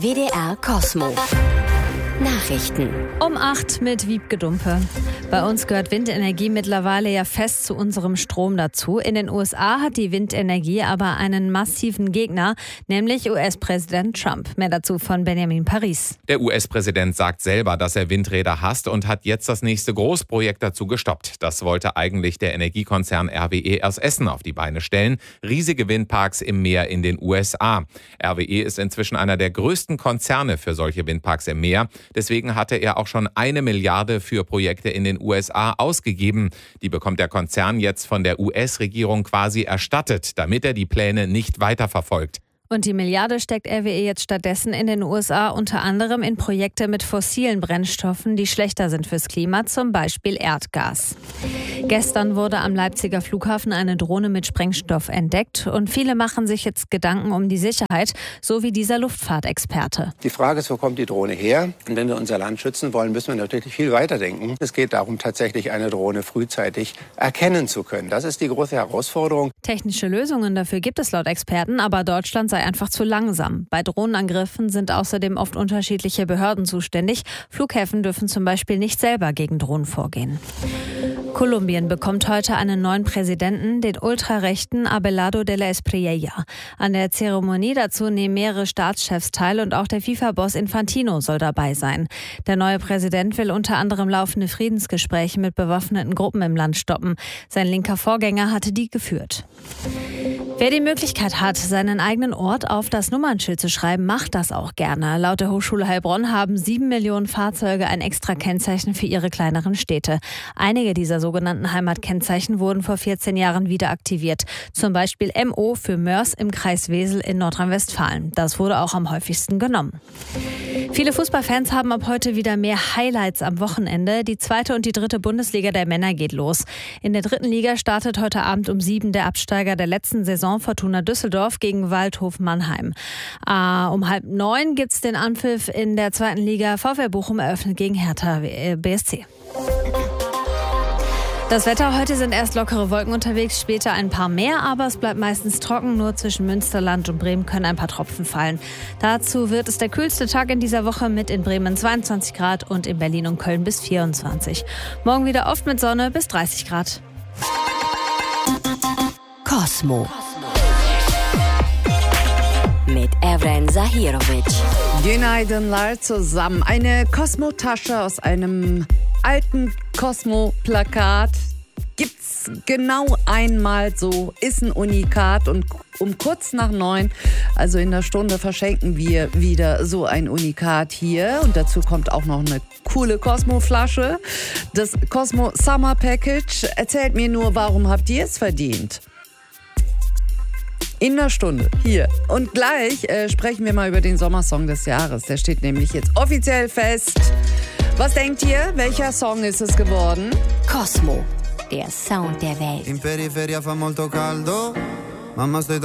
WDR Kosmo. Nachrichten. Um 8 mit Wiebke Dumpe. Bei uns gehört Windenergie mittlerweile ja fest zu unserem Strom dazu. In den USA hat die Windenergie aber einen massiven Gegner, nämlich US-Präsident Trump. Mehr dazu von Benjamin Paris. Der US-Präsident sagt selber, dass er Windräder hasst und hat jetzt das nächste Großprojekt dazu gestoppt. Das wollte eigentlich der Energiekonzern RWE aus Essen auf die Beine stellen. Riesige Windparks im Meer in den USA. RWE ist inzwischen einer der größten Konzerne für solche Windparks im Meer. Deswegen hatte er auch schon 1 Milliarde für Projekte in den USA ausgegeben. Die bekommt der Konzern jetzt von der US-Regierung quasi erstattet, damit er die Pläne nicht weiterverfolgt. Und die Milliarde steckt RWE jetzt stattdessen in den USA unter anderem in Projekte mit fossilen Brennstoffen, die schlechter sind fürs Klima, zum Beispiel Erdgas. Gestern wurde am Leipziger Flughafen eine Drohne mit Sprengstoff entdeckt und viele machen sich jetzt Gedanken um die Sicherheit, so wie dieser Luftfahrtexperte. Die Frage ist, wo kommt die Drohne her? Und wenn wir unser Land schützen wollen, müssen wir natürlich viel weiter denken. Es geht darum, tatsächlich eine Drohne frühzeitig erkennen zu können. Das ist die große Herausforderung. Technische Lösungen dafür gibt es laut Experten, aber Deutschland sei einfach zu langsam. Bei Drohnenangriffen sind außerdem oft unterschiedliche Behörden zuständig. Flughäfen dürfen zum Beispiel nicht selber gegen Drohnen vorgehen. Kolumbien bekommt heute einen neuen Präsidenten, den ultrarechten Abelardo de la Espriella. An der Zeremonie dazu nehmen mehrere Staatschefs teil und auch der FIFA-Boss Infantino soll dabei sein. Der neue Präsident will unter anderem laufende Friedensgespräche mit bewaffneten Gruppen im Land stoppen. Sein linker Vorgänger hatte die geführt. Wer die Möglichkeit hat, seinen eigenen Ort auf das Nummernschild zu schreiben, macht das auch gerne. Laut der Hochschule Heilbronn haben 7 Millionen Fahrzeuge ein extra Kennzeichen für ihre kleineren Städte. Einige dieser sogenannten Heimatkennzeichen wurden vor 14 Jahren wieder aktiviert. Zum Beispiel MO für Mörs im Kreis Wesel in Nordrhein-Westfalen. Das wurde auch am häufigsten genommen. Viele Fußballfans haben ab heute wieder mehr Highlights am Wochenende. Die 2. und die 3. Bundesliga der Männer geht los. In der 3. Liga startet heute Abend um 7 der Absteiger der letzten Saison, Fortuna Düsseldorf gegen Waldhof Mannheim. Um 8:30 gibt's den Anpfiff in der 2. Liga. VfL Bochum eröffnet gegen Hertha BSC. Das Wetter, heute sind erst lockere Wolken unterwegs, später ein paar mehr, aber es bleibt meistens trocken. Nur zwischen Münsterland und Bremen können ein paar Tropfen fallen. Dazu wird es der kühlste Tag in dieser Woche mit in Bremen 22 Grad und in Berlin und Köln bis 24. Morgen wieder oft mit Sonne bis 30 Grad. Kosmo. Mit Evren Zahirovic. Günaydınlar zusammen. Eine Kosmo-Tasche aus einem alten Kosmo-Plakat gibt's genau einmal so, ist ein Unikat und um kurz nach 9, also in der Stunde, verschenken wir wieder so ein Unikat hier und dazu kommt auch noch eine coole Kosmo-Flasche, das Kosmo Summer Package. Erzählt mir nur, warum habt ihr es verdient? In der Stunde, hier. Und gleich sprechen wir mal über den Sommersong des Jahres. Der steht nämlich jetzt offiziell fest. Was denkt ihr? Welcher Song ist es geworden? Kosmo, der Sound der Welt. In periferia fa molto caldo, mamma sto